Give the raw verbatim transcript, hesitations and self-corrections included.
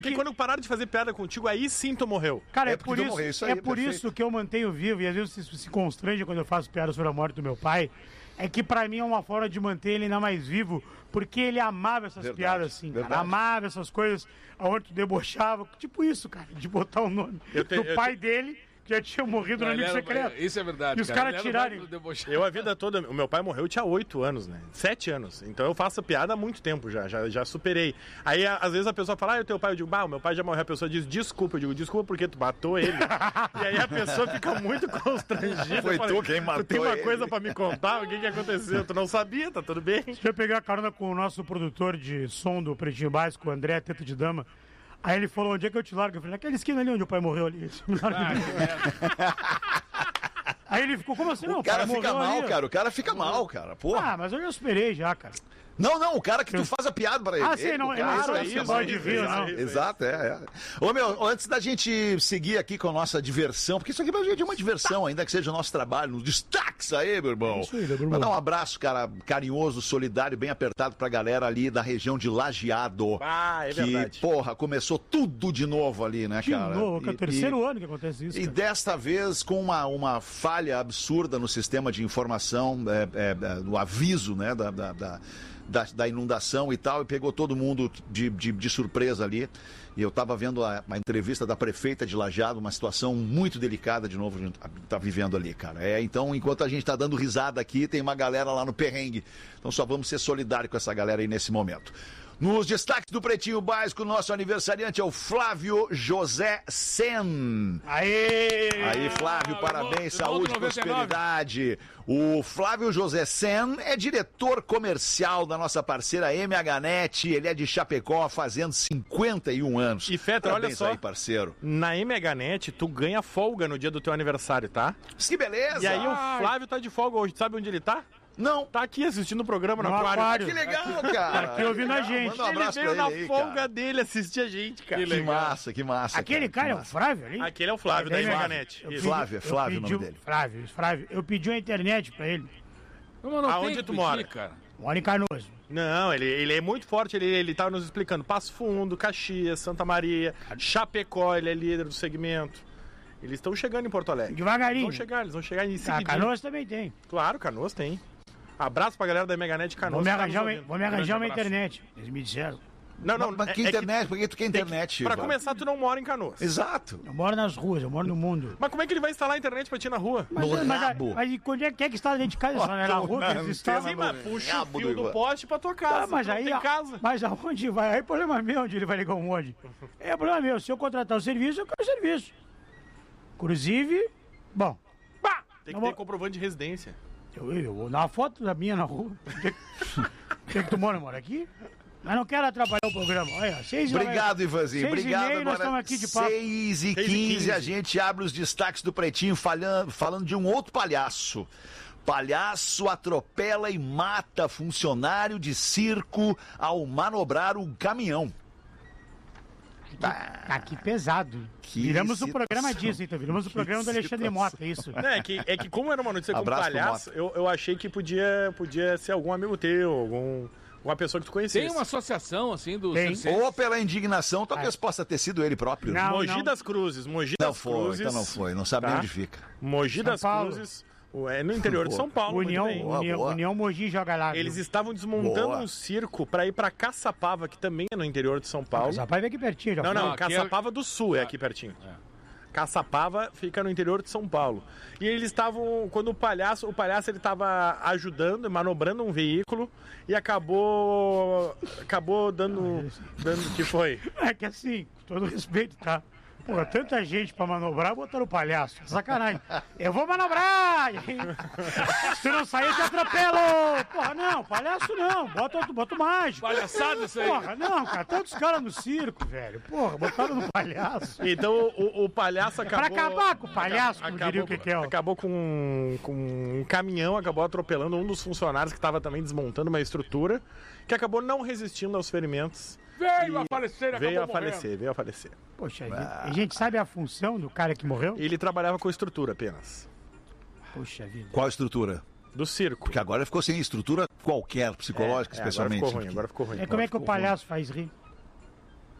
Porque quando pararam de fazer piada contigo, aí sim tu morreu. Cara, é, É por porque tu isso, morreu, isso aí, é por perfeito. isso que eu mantenho vivo, e às vezes se, se constrange quando eu faço piada sobre a morte do meu pai, é que pra mim é uma forma de manter ele ainda mais vivo, porque ele amava essas Verdade, piadas assim, cara, verdade. amava essas coisas, aonde tu debochava, tipo isso, cara, de botar o nome Eu te- do eu pai dele, que já tinha morrido no Ele amigo era- secreto. Isso é verdade. E os cara. caras Ele era tirarem. muito debochado. Eu a vida toda, o meu pai morreu, eu tinha oito anos, né? Sete anos. Então eu faço piada há muito tempo já, já, já superei. Aí a- às vezes a pessoa fala, ah, o teu pai, eu digo, bah, o meu pai já morreu. A pessoa diz, desculpa, eu digo, desculpa porque tu matou ele. E aí a pessoa fica muito constrangida. Foi Eu falei, tu quem matou Tu tem uma ele." coisa pra me contar? O que que aconteceu? Tu não sabia, tá tudo bem? Deixa eu pegar a carona com o nosso produtor de som do Pretinho Básico, o André Teta de Dama. Aí ele falou, onde é que eu te largo? Eu falei, naquela esquina ali onde o pai morreu ali. Me larga ali. Aí ele ficou, como assim? Não, O cara pai fica morreu mal, ali. cara. O cara fica mal, cara. Porra. Ah, mas eu já superei já, cara. Não, não, o cara que tu faz a piada pra ele. Ah, sim, Ele, não, o eu cara, não isso sou aí, esse isso boy aí, de rio, exato, não. Exato, é, é. Ô, meu, antes da gente seguir aqui com a nossa diversão, porque isso aqui pra gente é uma diversão, ainda que seja o nosso trabalho, nos destaques aí, meu irmão. Isso aí, meu irmão. Mandar um abraço, cara, carinhoso, solidário, bem apertado pra galera ali da região de Lajeado. Ah, é que, verdade. porra, começou tudo de novo ali, né, De cara? novo, que é o E- terceiro e- ano que acontece isso. E cara. desta vez com uma, uma falha absurda no sistema de informação, é, é, é, do aviso, né, da, da, da, da- da inundação e tal, e pegou todo mundo de, de, de surpresa ali. E eu estava vendo a, a entrevista da prefeita de Lajeado, uma situação muito delicada de novo a gente tá vivendo ali, cara. É, então, enquanto a gente tá dando risada aqui, tem uma galera lá no perrengue. Então só vamos ser solidários com essa galera aí nesse momento. Nos destaques do Pretinho Básico, nosso aniversariante é o Flávio José Sen. Aê! Aí, Flávio, Ah, parabéns, irmão- irmão saúde do e noventa e nove. prosperidade. O Flávio José Sen é diretor comercial da nossa parceira M H Net. Ele é de Chapecó, fazendo cinquenta e um anos. E, Fetter, olha Parabéns só. aí, parceiro. Na M H Net, tu ganha folga no dia do teu aniversário, tá? Que beleza! E aí o Flávio tá de folga hoje. Sabe onde ele tá? Não. Tá aqui assistindo o programa no, No aquário. aquário. Que legal, cara. Tá aqui ouvindo a Legal, gente. Manda um Ele abraço veio pra na ele aí, folga cara. dele assistir a gente, cara. Que massa, que massa. Aquele cara é que o massa. Flávio ali? Aquele é o Flávio da É M dele, H né? Net. Eu Isso. pedi- Flávio, é eu Flávio o pedi nome um- dele. Flávio, Flávio. Eu pedi uma internet pra ele. Não, mas não Aonde tem que tu pedir, mora? cara. Mora em Canoas. Não, ele, ele é muito forte, ele, ele tava nos explicando. Passo Fundo, Caxias, Santa Maria, Chapecó, ele é líder do segmento. Eles estão chegando em Porto Alegre. Devagarinho. Vão chegar, eles vão chegar em Ah, seguida. Canoas também tem. Claro, Canoas tem. Abraço pra galera da M H Net de Vou Canoas. me que tá arranjar, nos uma, ouvindo. vou me arranjar uma Grande abraço. internet. Eles me disseram. Não, não, Mas é- que é internet? Por que tu quer internet? Pra Ivan? começar, tu não mora em Canoas. Exato. Eu moro nas ruas, eu moro no mundo. Mas como é que ele vai instalar a internet pra ti na rua? Mas, No mas, rabo. mas, quando é que é que está dentro de casa? Só não é na rua que eles estão. Sim, mas puxa o rabo fio do do Ivan. poste pra tua casa. Ah, mas tu não aí, tem a- casa. mas aonde vai? Aí é problema meu onde ele vai ligar um monte. É problema meu. Se eu contratar o serviço, eu quero o serviço. Inclusive, bom, Bah, tem que Não ter vou- comprovante de residência. eu, eu vou dar uma foto da minha na rua. Por que que tu mora? Mora aqui? Mas não quero atrapalhar o programa. Olha, seis e- Obrigado, Ivanzinho. seis e Obrigado. meia, nós Agora, estamos aqui de papo. seis e Seis e quinze, quinze. a gente abre os destaques do Pretinho falando, falando de um outro palhaço. Palhaço atropela e mata funcionário de circo ao manobrar um caminhão. Tá aqui pesado. Que Viramos o situação. programa disso, então. Viramos o Que programa do Alexandre situação. Mota, é isso. Não, é, que, é que como era uma notícia com Abraço pro palhaço, Mota. eu, eu achei que podia, podia ser algum amigo teu, algum, alguma pessoa que tu conhecia. Tem uma associação, assim, dos Tem. circenses. Ou pela indignação, talvez Ah. possa ter sido ele próprio. Não. Mogi das Cruzes, Mogi Não das foi, Cruzes. então não foi. Não sabe nem Tá. onde fica. Mogi São das Paulo. Cruzes, o- é no interior de São Paulo. muito União, bem. Boa, União, boa. União Mogi joga lá. Eles viu? estavam desmontando Boa. um circo pra ir pra Caçapava, que também é no interior de São Paulo. Caçapava é aqui pertinho, já Não, fui. não, Não, aqui é- Caçapava do Sul é aqui pertinho. Caçapava fica no interior de São Paulo. E eles estavam, quando o palhaço, o palhaço ele estava ajudando, manobrando um veículo e acabou acabou dando dando o que foi? É que assim, com todo respeito, tá? Pô, tanta gente pra manobrar, botaram o palhaço. Sacanagem. Eu vou manobrar! E aí, se não sair, eu te atropelo! Porra, não, palhaço não. Bota, outro- bota o mágico. Palhaçada isso aí. Porra, não, cara. Tantos caras no circo, velho. Porra, botaram no palhaço. Então o, o palhaço acabou Pra acabar com o palhaço, como diria o acabou, Kekel. acabou com, com um caminhão, acabou atropelando um dos funcionários que estava também desmontando uma estrutura, que acabou não resistindo aos ferimentos. Veio a falecer, Veio a acabou morrendo. falecer, veio a falecer. Poxa, vida. A gente sabe a função do cara que morreu? Ele trabalhava com estrutura apenas. Poxa vida. Qual a estrutura? Do circo. Porque agora ficou sem estrutura qualquer, psicológica, É, é, agora especialmente. ficou ruim, agora ficou ruim. É como é que o palhaço faz rir?